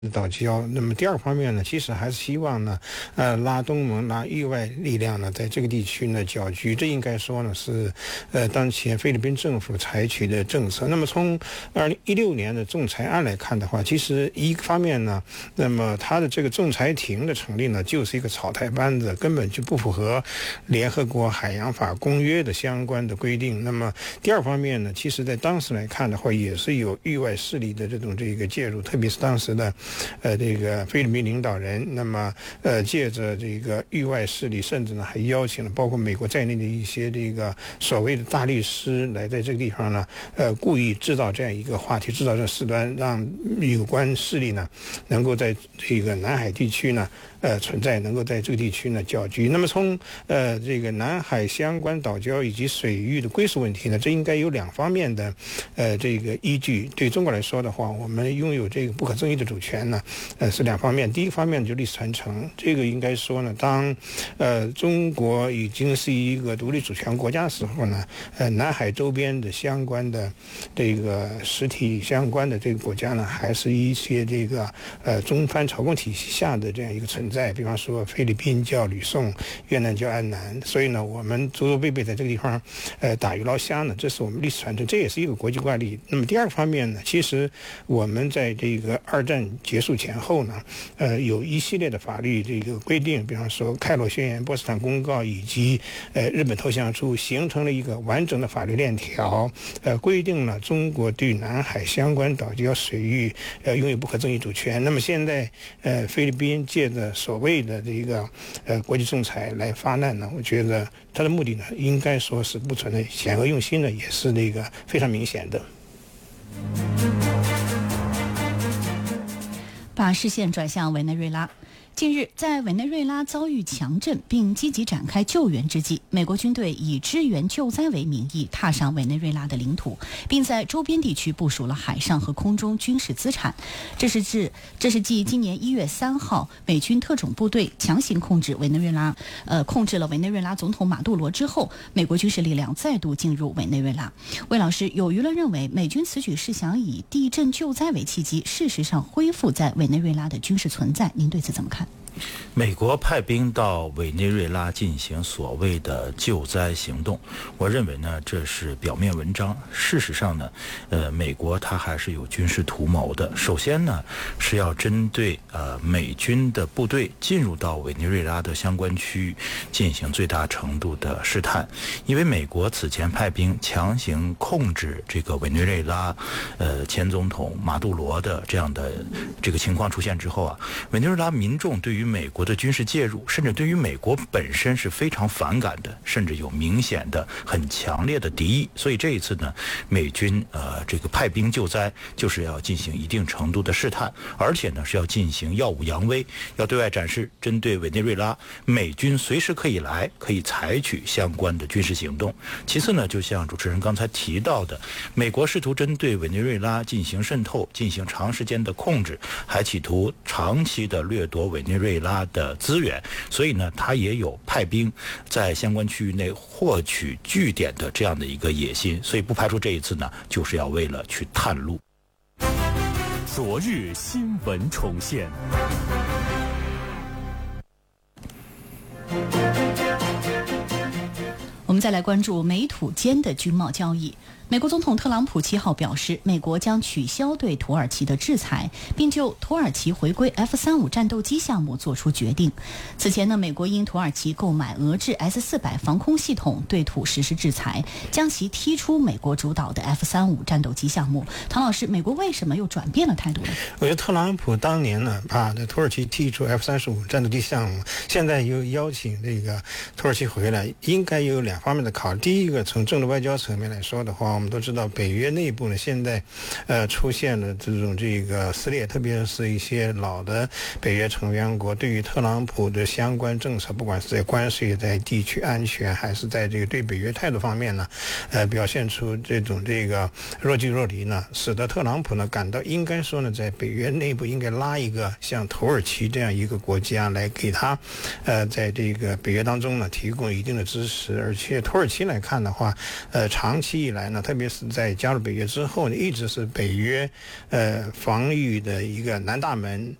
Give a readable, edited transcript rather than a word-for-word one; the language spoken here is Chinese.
岛礁。那么第二个方面呢，其实还是希望呢，拉东盟、拉域外力量呢，在这个地区呢搅局。这应该说呢是，当前菲律宾政府采取的政策。那么从2016年的仲裁案来看的话，其实一个方面呢，那么它的这个仲裁庭的成立呢，就是一个草台班子，根本就不符合联合国海洋法公约的相关的规定。那么第二方面呢，其实在当时来看的话，也是有域外势力的这种介入，特别是当时的这个菲律宾领导人，那么借着这个域外势力，甚至呢还邀请了包括美国在内的一些这个所谓的大律师来在这个地方呢，故意制造这样一个话题，制造这事端，让有关势力呢能够在这个南海地区呢存在，能够在这个地区呢搅局。那么从这个南海相关岛礁以及水域的归属问题呢，这应该有两方面的这个依据。对中国来说的话，我们拥有这个不可争议的主权呢，是两方面。第一个方面就历史传承，这个应该说呢，当中国已经是一个独立主权国家的时候呢，南海周边的相关的这个实体相关的这个国家呢，还是一些这个中藩朝贡体系下的这样一个存在。比方说菲律宾叫吕宋，越南叫安南，所以呢，我们祖祖辈辈在这个地方打鱼捞虾呢，这是我们历史传承，这也是一个国际惯例。那么第二个方面呢，其实我们在这个二战结束前后呢，有一系列的法律这个规定，比方说开罗宣言、波茨坦公告以及日本投降书，形成了一个完整的法律链条，规定了中国对南海相关岛礁水域拥有不可争议主权。那么现在菲律宾借着所谓的这个国际仲裁来发难呢，我觉得他的目的呢，应该说是不存在险恶用心的，也是那个非常明显的。 把视线转向委内瑞拉。近日，在委内瑞拉遭遇强震并积极展开救援之际，美国军队以支援救灾为名义踏上委内瑞拉的领土，并在周边地区部署了海上和空中军事资产。这是继今年1月3号美军特种部队强行控制了委内瑞拉总统马杜罗之后，美国军事力量再度进入委内瑞拉。魏老师，有舆论认为美军此举是想以地震救灾为契机，事实上恢复在委内瑞拉的军事存在，您对此怎么看？ 美国派兵到委内瑞拉进行所谓的救灾行动，我认为呢，这是表面文章。事实上呢，美国它还是有军事图谋的。首先呢，是要针对美军的部队进入到委内瑞拉的相关区域进行最大程度的试探，因为美国此前派兵强行控制这个委内瑞拉前总统马杜罗的这样的这个情况出现之后啊，委内瑞拉民众对于美国的军事介入，甚至对于美国本身是非常反感的，甚至有明显的很强烈的敌意。所以这一次呢，美军这个派兵救灾，就是要进行一定程度的试探，而且呢是要进行耀武扬威，要对外展示针对委内瑞拉美军随时可以来，可以采取相关的军事行动。其次呢，就像主持人刚才提到的，美国试图针对委内瑞拉进行渗透，进行长时间的控制，还企图长期的掠夺委内瑞拉的资源，所以呢，他也有派兵在相关区域内获取据点的这样的一个野心，所以不排除这一次呢，就是要为了去探路。 昨日新闻重现。 我们再来关注美土间的军贸交易。美国总统特朗普7号表示，美国将取消对土耳其的制裁，并就土耳其回归 F-35战斗机项目做出决定。此前呢，美国因土耳其购买俄制 S-400防空系统对土实施制裁，将其踢出美国主导的 F-35战斗机项目。唐老师，美国为什么又转变了态度呢？ 我觉得特朗普当年呢，把土耳其踢出 F-35战斗机项目，现在又邀请这个土耳其回来，应该有两方面的考虑。第一个，从政治外交层面来说的话，我们都知道北约内部呢，现在出现了这个撕裂，特别是一些老的北约成员国对于特朗普的相关政策，不管是在关税、在地区安全，还是在这个对北约态度方面呢，表现出这个若即若离呢，使得特朗普呢感到应该说呢，在北约内部应该拉一个像土耳其这样一个国家来给他在这个北约当中呢提供一定的支持。而且土耳其来看的话，长期以来呢，它特别是在加入北约之后呢，一直是北约防御的一个南大门